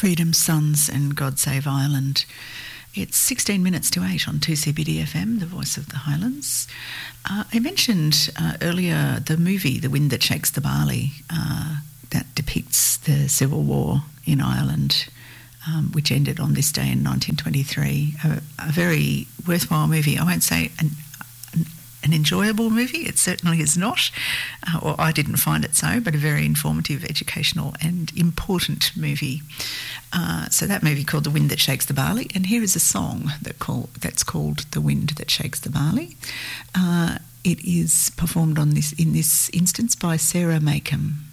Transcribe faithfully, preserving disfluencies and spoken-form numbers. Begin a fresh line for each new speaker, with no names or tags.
Freedom Sons and God Save Ireland. It's sixteen minutes to eight on two C B D F M, the voice of the Highlands. Uh, I mentioned uh, earlier the movie The Wind That Shakes the Barley uh, that depicts the Civil War in Ireland, um, which ended on this day in nineteen twenty-three. A, a very worthwhile movie. I won't say an, an, an enjoyable movie. It certainly is not, uh, or I didn't find it so, but a very informative, educational and important movie. Uh, so that movie called The Wind That Shakes the Barley, and here is a song that call, that's called The Wind That Shakes the Barley. Uh, it is performed on this in this instance by Sarah Makem.